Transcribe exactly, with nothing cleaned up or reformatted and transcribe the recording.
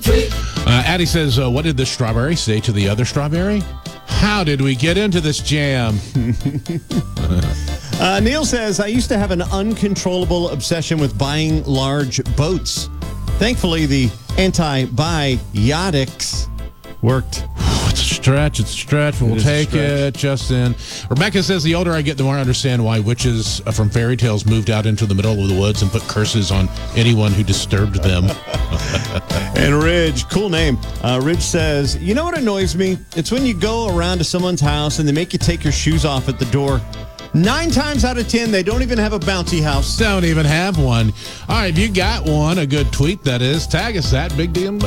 Uh, Addie says, uh, what did the strawberry say to the other strawberry? How did we get into this jam? uh, Neil says, I used to have an uncontrollable obsession with buying large boats. Thankfully, the antibiotics worked. It's a stretch. It's a stretch. We'll take it, Justin. Rebecca says, the older I get, the more I understand why witches from fairy tales moved out into the middle of the woods and put curses on anyone who disturbed them. And Ridge, cool name. Uh, Ridge says, you know what annoys me? It's when you go around to someone's house and they make you take your shoes off at the door. Nine times out of ten, they don't even have a bouncy house. Don't even have one. All right, if you got one, a good tweet that is, tag us at Big D M.